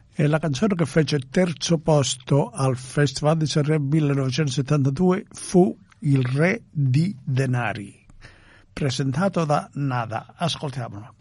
E la canzone che fece terzo posto al Festival di Sanremo 1972 fu Il Re di Denari, presentato da Nada. Ascoltiamolo.